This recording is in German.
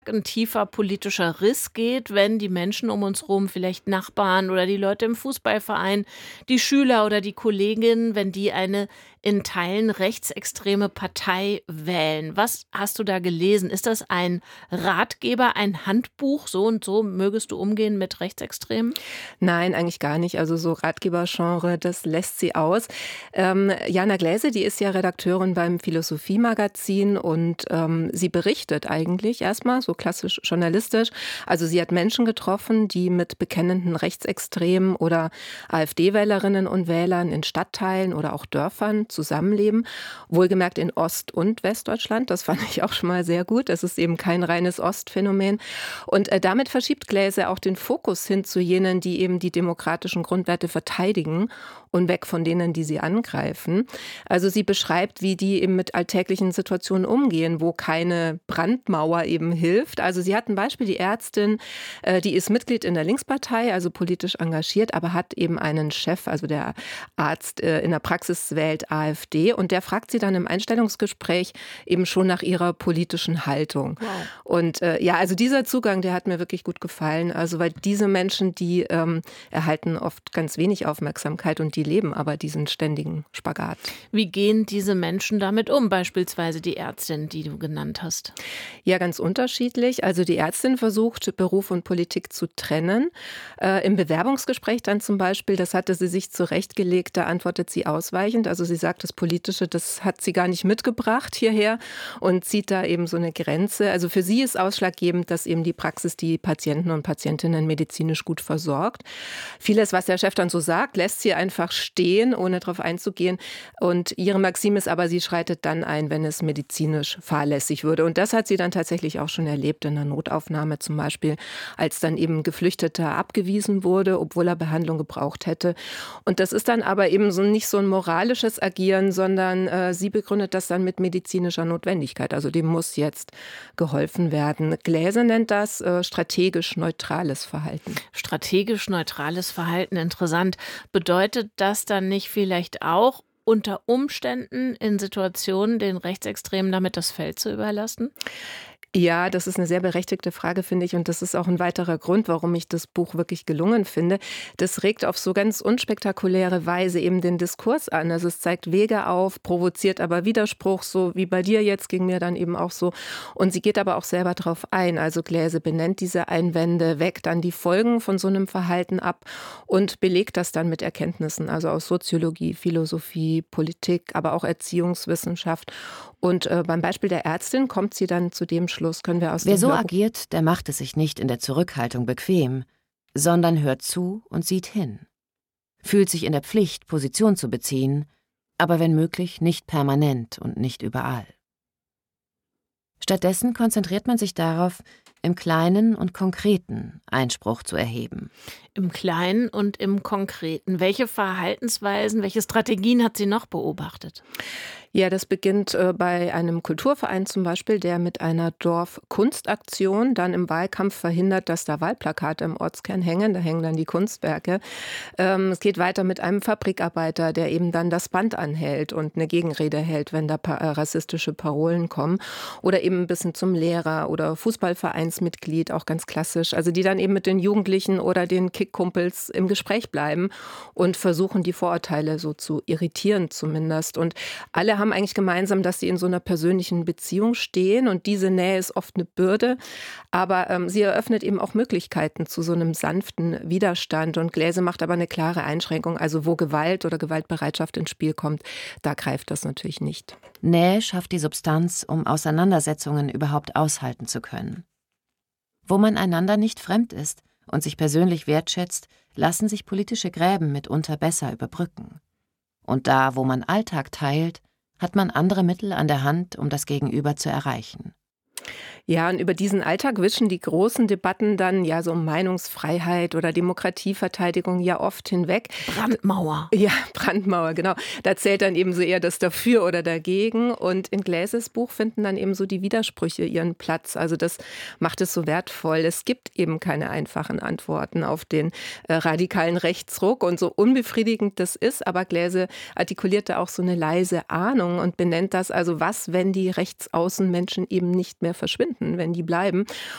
ein tiefer politischer Riss geht, wenn die Menschen um uns rum, vielleicht Nachbarn oder die Leute im Fußballverein, die Schüler oder die Kolleginnen, wenn die eine in Teilen rechtsextreme Partei wählen. Was hast du da gelesen? Ist das ein Ratgeber, ein Handbuch, so und so mögest du umgehen mit Rechtsextremen? Nein, eigentlich gar nicht. Also so Ratgebergenre, das lässt sie aus. Jana Gläse, die ist ja Redakteurin beim Philosophiemagazin und sie berichtet eigentlich erstmal so klassisch journalistisch. Also sie hat Menschen getroffen, die mit bekennenden Rechtsextremen oder AfD-Wählerinnen und Wählern in Stadtteilen oder auch Dörfern zusammenleben. Wohlgemerkt in Ost- und Westdeutschland. Das fand ich auch schon mal sehr gut. Das ist eben kein reines Ostphänomen. Und damit verschiebt Gläse auch den Fokus hin zu jenen, die eben die demokratischen Grundwerte verteidigen und weg von denen, die sie angreifen. Also sie beschreibt, wie die eben mit alltäglichen Situationen umgehen, wo keine Brandmauer eben hilft. Also sie hat ein Beispiel, die Ärztin, die ist Mitglied in der Linkspartei, also politisch engagiert, aber hat eben einen Chef, also der Arzt in der Praxis wählt AfD und der fragt sie dann im Einstellungsgespräch eben schon nach ihrer politischen Haltung. Wow. Und ja, also dieser Zugang, der hat mir wirklich gut gefallen. Also weil diese Menschen, die erhalten oft ganz wenig Aufmerksamkeit und die leben aber diesen ständigen Spagat. Wie gehen diese Menschen damit um, beispielsweise die Ärztin, die du genannt hast? Ja, ganz unterschiedlich. Also die Ärztin versucht, Beruf und Politik zu trennen. Im Bewerbungsgespräch dann zum Beispiel, das hatte sie sich zurechtgelegt, da antwortet sie ausweichend. Also sie sagt, das Politische, das hat sie gar nicht mitgebracht hierher und zieht da eben so eine Grenze. Also für sie ist ausschlaggebend, dass eben die Praxis die Patienten und Patientinnen medizinisch gut versorgt. Vieles, was der Chef dann so sagt, lässt sie einfach stehen, ohne darauf einzugehen. Und ihre Maxime ist aber, sie schreitet dann ein, wenn es medizinisch fahrlässig würde. Und das hat sie dann tatsächlich auch schon erlebt in der Notaufnahme zum Beispiel, als dann eben Geflüchteter abgewiesen wurde, obwohl er Behandlung gebraucht hätte. Und das ist dann aber eben so nicht so ein moralisches Agieren, sondern sie begründet das dann mit medizinischer Notwendigkeit. Also dem muss jetzt geholfen werden. Gläser nennt das strategisch neutrales Verhalten. Strategisch neutrales Verhalten, interessant. Bedeutet das dann nicht vielleicht auch, unter Umständen in Situationen den Rechtsextremen damit das Feld zu überlassen? Ja, das ist eine sehr berechtigte Frage, finde ich. Und das ist auch ein weiterer Grund, warum ich das Buch wirklich gelungen finde. Das regt auf so ganz unspektakuläre Weise eben den Diskurs an. Also es zeigt Wege auf, provoziert aber Widerspruch, so wie bei dir jetzt, ging mir dann eben auch so. Und sie geht aber auch selber drauf ein. Also Gläse benennt diese Einwände, weckt dann die Folgen von so einem Verhalten ab und belegt das dann mit Erkenntnissen, also aus Soziologie, Philosophie, Politik, aber auch Erziehungswissenschaft. Und beim Beispiel der Ärztin kommt sie dann zu dem Schluss, können wir aus Wer dem so Hörbuch. agiert, der macht es sich nicht in der Zurückhaltung bequem, sondern hört zu und sieht hin. Fühlt sich in der Pflicht, Position zu beziehen, aber wenn möglich nicht permanent und nicht überall. Stattdessen konzentriert man sich darauf, im Kleinen und Konkreten Einspruch zu erheben. Im Kleinen und im Konkreten. Welche Verhaltensweisen, welche Strategien hat sie noch beobachtet? Ja, das beginnt bei einem Kulturverein zum Beispiel, der mit einer Dorfkunstaktion dann im Wahlkampf verhindert, dass da Wahlplakate im Ortskern hängen. Da hängen dann die Kunstwerke. Es geht weiter mit einem Fabrikarbeiter, der eben dann das Band anhält und eine Gegenrede hält, wenn da rassistische Parolen kommen. Oder eben ein bisschen zum Lehrer oder Fußballvereinsmitglied, auch ganz klassisch. Also die dann eben mit den Jugendlichen oder den Kickkumpels im Gespräch bleiben und versuchen, die Vorurteile so zu irritieren zumindest. Und alle haben eigentlich gemeinsam, dass sie in so einer persönlichen Beziehung stehen und diese Nähe ist oft eine Bürde, aber sie eröffnet eben auch Möglichkeiten zu so einem sanften Widerstand und Gläse macht aber eine klare Einschränkung, also wo Gewalt oder Gewaltbereitschaft ins Spiel kommt, da greift das natürlich nicht. Nähe schafft die Substanz, um Auseinandersetzungen überhaupt aushalten zu können. Wo man einander nicht fremd ist und sich persönlich wertschätzt, lassen sich politische Gräben mitunter besser überbrücken. Und da, wo man Alltag teilt, hat man andere Mittel an der Hand, um das Gegenüber zu erreichen. Ja, und über diesen Alltag wischen die großen Debatten dann ja so um Meinungsfreiheit oder Demokratieverteidigung ja oft hinweg. Brandmauer. Ja, Brandmauer, genau. Da zählt dann eben so eher das Dafür oder Dagegen. Und in Gläses Buch finden dann eben so die Widersprüche ihren Platz. Also das macht es so wertvoll. Es gibt eben keine einfachen Antworten auf den radikalen Rechtsruck. Und so unbefriedigend das ist, aber Gläse artikuliert da auch so eine leise Ahnung und benennt das, also was, wenn die Rechtsaußenmenschen eben nicht mehr verschwinden, wenn die bleiben.